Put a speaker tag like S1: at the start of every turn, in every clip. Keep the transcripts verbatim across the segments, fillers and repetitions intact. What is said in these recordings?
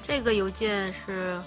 S1: 这个邮件是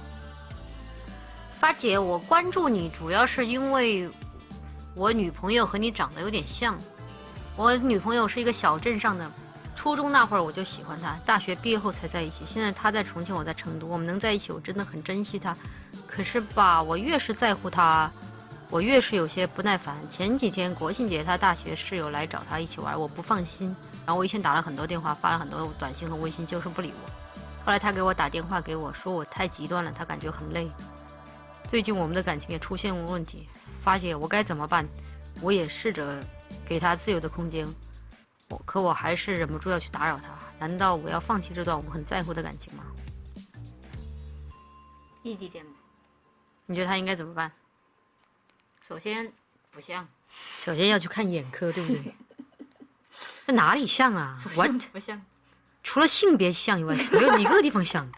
S1: 发姐，我关注你主要是因为我女朋友和你长得有点像。我女朋友是一个小镇上的，初中那会儿我就喜欢她，大学毕业后才在一起。现在她在重庆，我在成都，我们能在一起，我真的很珍惜她。可是吧，我越是在乎她，我越是有些不耐烦。前几天国庆节，她大学室友来找她一起玩，我不放心。然后我一天打了很多电话，发了很多短信和微信，就是不理我。后来她给我打电话给我说我太极端了，她感觉很累。最近我们的感情也出现问题，发姐，我该怎么办？我也试着给她自由的空间，我可我还是忍不住要去打扰她。难道我要放弃这段我很在乎的感情吗？
S2: 异地恋吗？
S1: 你觉得她应该怎么办？
S2: 首先不像，
S1: 首先要去看眼科，对不对？这哪里像啊？完
S2: 不像，
S1: 除了性别像以外，没有一个地方像。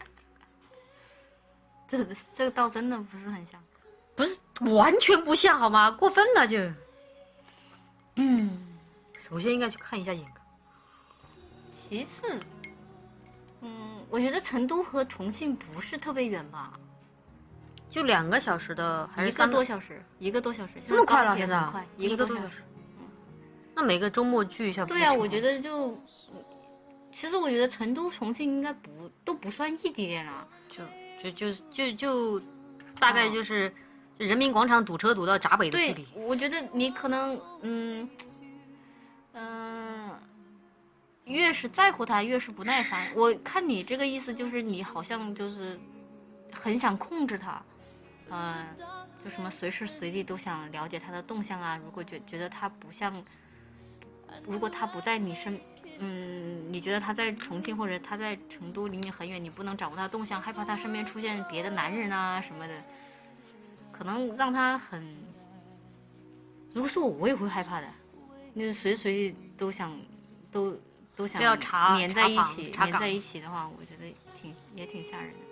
S2: 这这个倒真的不是很像，
S1: 不是完全不像好吗？过分了就。
S2: 嗯，
S1: 首先应该去看一下眼科。
S2: 其次，嗯，我觉得成都和重庆不是特别远吧，
S1: 就两个小时的，还是
S2: 一个多小时，一个多小时，
S1: 这么快了？现在
S2: 快，
S1: 一个多小时。
S2: 嗯，
S1: 那每个周末聚一下。
S2: 对啊，我觉得就，其实我觉得成都、重庆应该不都不算异地恋了，
S1: 就就就就就，大概就是，哦、就人民广场堵车堵到闸北的距离。
S2: 我觉得你可能，嗯，嗯、呃，越是在乎他，越是不耐烦。我看你这个意思，就是你好像就是很想控制他，嗯、呃，就什么随时随地都想了解他的动向啊。如果觉觉得他不像，如果他不在你身。嗯，你觉得他在重庆或者他在成都离你很远，你不能掌握他动向，害怕他身边出现别的男人啊什么的，可能让他很。如果是我，我也会害怕的。就是随时随地都想，都都想
S1: 要查
S2: 黏在一起，
S1: 黏
S2: 在一起的话，我觉得挺也挺吓人的。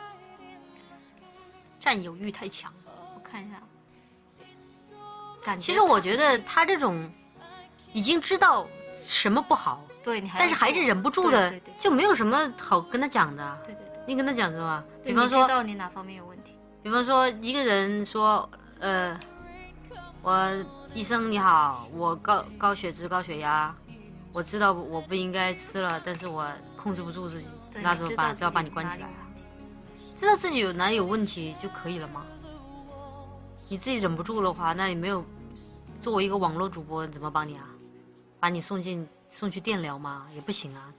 S1: 占有欲太强。
S2: 我看一下，感觉
S1: 其实我觉得他这种已经知道什么不好。
S2: 对，你还
S1: 但是还是忍不住的，
S2: 对对对，
S1: 就没有什么好跟他讲的。
S2: 对对对，
S1: 你跟他讲什么？比
S2: 方
S1: 说，
S2: 知道你哪方面有问题。
S1: 比方说，一个人说，呃，我医生你好，我高高血脂、高血压，我知道我不应该吃了，但是我控制不住自己，那怎么办？只要把你关起来。知道自己有哪里有问题就可以了吗？你自己忍不住的话，那你没有作为一个网络主播怎么帮你啊？把你送进。送去电疗吗？也不行啊。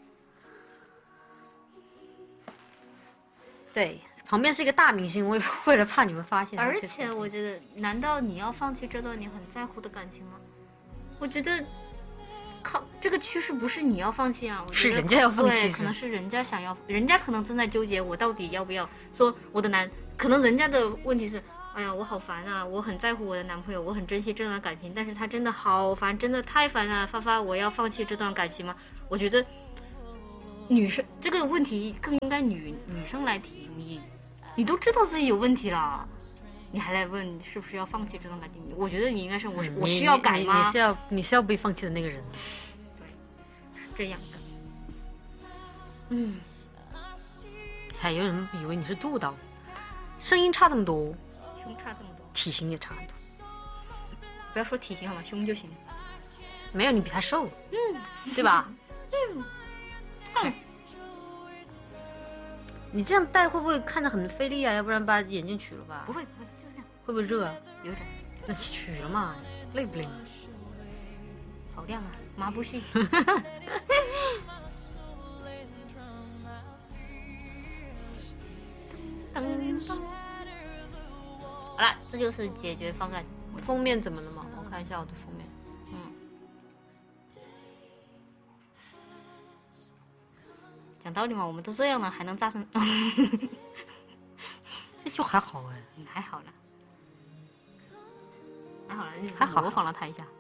S1: 对，旁边是一个大明星，我也为了怕你们发现。
S2: 而且我觉得，难道你要放弃这段你很在乎的感情吗？我觉得，靠，这个趋势不是你要放弃啊，我
S1: 是人家要放弃，
S2: 对，可能是人家想要，人家可能正在纠结我到底要不要说我的男，可能人家的问题是。哎呀，我好烦啊！我很在乎我的男朋友，我很珍惜这段感情，但是他真的好烦，真的太烦了。发发，我要放弃这段感情吗？我觉得女生这个问题更应该女女生来提。你你都知道自己有问题了，你还来问是不是要放弃这段感情？我觉得你应该是我、嗯、我需要改吗？
S1: 你, 你是要你是要被放弃的那个人。
S2: 对，是这样的。嗯，
S1: 还有人以为你是杜导，声音差这么多。
S2: 胸差这么多，
S1: 体型也差很多。
S2: 不要说体型好吗？胸就行。
S1: 没有你比他瘦，
S2: 嗯，
S1: 对吧？
S2: 嗯。嗯。
S1: 你这样戴会不会看着很费力啊？要不然把眼镜取了吧？
S2: 不会，不会，就这样。
S1: 会不会热啊？
S2: 有点。
S1: 那取了嘛？累不累？
S2: 好亮啊！麻不絮。噔噔。好了，这就是解决方案。
S1: 封面怎么了吗？我看一下我的封面。
S2: 嗯，讲道理嘛，我们都这样了，还能炸成？
S1: 这就还好哎，
S2: 还好了，还好了，
S1: 还好
S2: 模仿了他一下。